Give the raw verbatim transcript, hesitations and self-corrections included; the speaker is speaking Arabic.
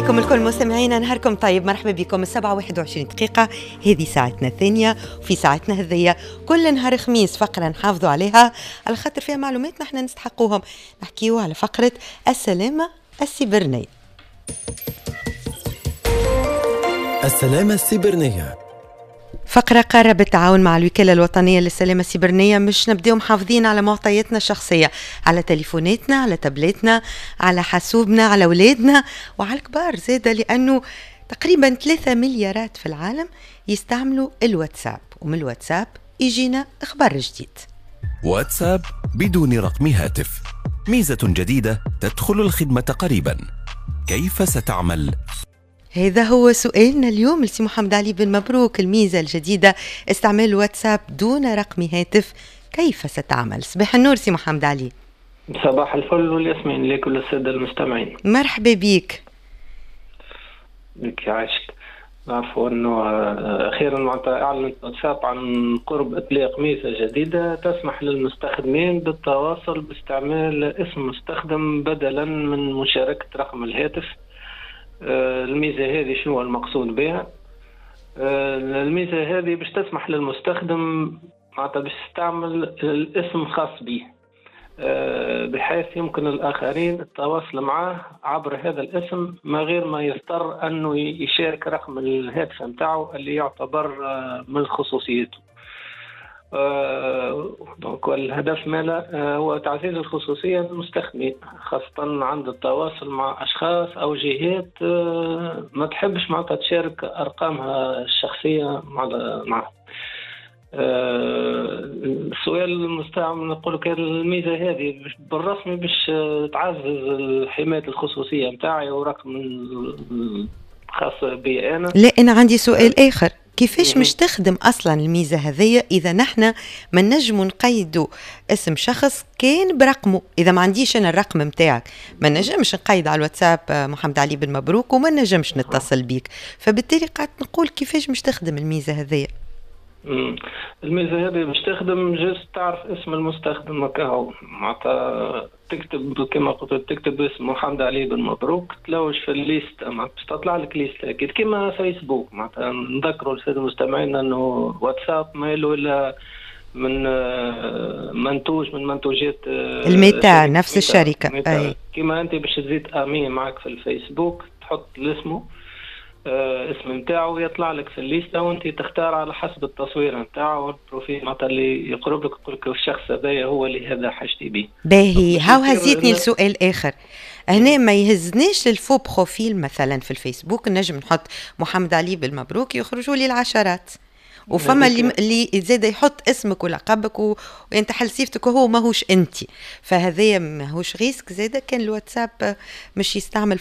عليكم الكل مستمعينا، نهاركم طيب، مرحبا بكم. السبعة واحد وعشرين دقيقة، هذه ساعتنا الثانية. وفي ساعتنا هذية كل نهار خميس فقرة نحافظوا عليها على خاطر فيها معلومات نحن نستحقوهم. نحكيو على فقرة السلامة السيبرانية. السلامة السيبرانية فقرة قارة بالتعاون مع الوكالة الوطنية للسلامة السيبرانية، مش نبدأ محافظين على معطياتنا الشخصية، على تليفوناتنا، على تابلتنا، على حاسوبنا، على أولادنا وعلى الكبار زادة، لأنه تقريبا ثلاثة مليارات في العالم يستعملوا الواتساب، ومن الواتساب يجينا إخبار جديد. واتساب بدون رقم هاتف، ميزة جديدة تدخل الخدمة قريبا. كيف ستعمل؟ هذا هو سؤالنا اليوم لسي محمد علي بن مبروك. الميزة الجديدة استعمال الواتساب دون رقم هاتف، كيف ستعمل؟ صباح النور سي محمد علي. صباح الفل والياسمين لكل السادة المستمعين. مرحبا بيك. بك عشت. نعرفوا أنه أخيرا معناتها أعلنت واتساب عن قرب إطلاق ميزة جديدة تسمح للمستخدمين بالتواصل باستعمال اسم مستخدم بدلا من مشاركة رقم الهاتف. الميزة هذه شنو المقصود بها؟ الميزة هذه باش تسمح للمستخدم معناتها باش يستعمل الاسم خاص به، بحيث يمكن الآخرين التواصل معه عبر هذا الاسم ما غير ما يضطر أنه يشارك رقم الهاتف متاعه اللي يعتبر من خصوصيته. دونك الهدف ماله هو تعزيز الخصوصية للمستخدمين، خاصة عند التواصل مع أشخاص أو جهات ما تحبش معناتها تشارك أرقامها الشخصية معه. السؤال المستعمل نقول لك الميزة هذه بالرسمي باش تعزز حماية الخصوصية متاعي ورقم خاص بي أنا. لا، أنا عندي سؤال آخر، كيفاش مش تخدم أصلا الميزة هذية إذا نحن ما نجم نقيدوا اسم شخص كان برقمه؟ إذا ما عنديش أنا الرقم متاعك ما نجمش نقيد على الواتساب محمد علي بن مبروك وما نجمش نتصل بيك، فبالتالي قاعد نقول كيفاش مش تخدم الميزة هذية؟ الميزة هذه باش تخدم جست تعرف اسم المستخدم مكاهو، معناتها تكتب كما قلت تكتب اسم محمد علي بن مبروك تلوش في الليست، معناتها تطلع لك ليست اكيد كما فيسبوك. معناتها نذكروا للساده المستمعين انه واتساب ما له الا من منتوج من منتوجات الميتا، نفس الشركة. أي. كما انت باش تزيد امين معك في الفيسبوك تحط اسمه اسم نتاعو يطلع لك في الليسته وانت تختار على حسب التصوير نتاعو والبروفيل معناتها اللي يقرب لك، يقول لك الشخص هذا هو اللي هذا حاجتي به. باهي، هاو هزيتني لسؤال اخر. هنا ما يهزنيش الفو بروفيل مثلا في الفيسبوك، نجم نحط محمد علي بالمبروك يخرجوا لي العشرات، وفما اللي اللي زاد يحط اسمك ولقبك وانت حلسيفتك وهو ماهوش انت، فهذا ماهوش ريسك زاد كان الواتساب مش يستعمل